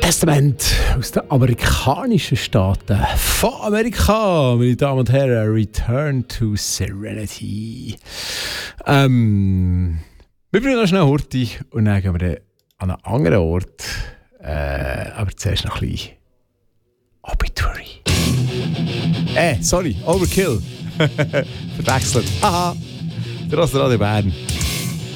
Testament aus den amerikanischen Staaten. Von Amerika, meine Damen und Herren, Return to Serenity. Wir bringen noch schnell Horti und dann gehen wir dann an einen anderen Ort. Aber zuerst noch ein bisschen Obituary. Sorry, Overkill. Verwechselt. Haha. Der Radio Bern.